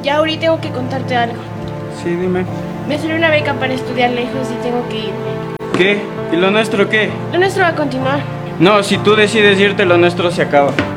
Ya, Uri, tengo que contarte algo. Sí, dime. Me salió una beca para estudiar lejos y tengo que irme. ¿Qué? ¿Y lo nuestro qué? Lo nuestro va a continuar. No, si tú decides irte, lo nuestro se acaba.